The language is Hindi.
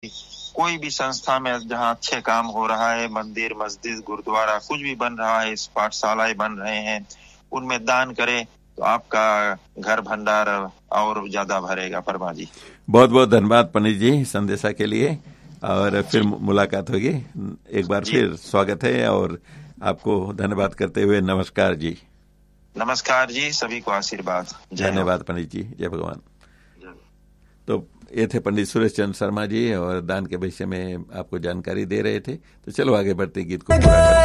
कोई भी संस्था में जहाँ अच्छे काम हो रहा है, मंदिर, मस्जिद, गुरुद्वारा कुछ भी बन रहा है, पाठशालाएं बन रहे हैं, उनमें दान करें तो आपका घर भंडार और ज्यादा भरेगा। परमा जी, बहुत बहुत धन्यवाद पंडित जी संदेशा के लिए, और फिर मुलाकात होगी। एक बार फिर स्वागत है और आपको धन्यवाद करते हुए नमस्कार जी। नमस्कार जी, सभी को आशीर्वाद। धन्यवाद पंडित जी, जय भगवान। तो ये थे पंडित सुरेश चंद्र शर्मा जी, और दान के विषय में आपको जानकारी दे रहे थे। तो चलो आगे बढ़ते गीत को पूरा करते हैं।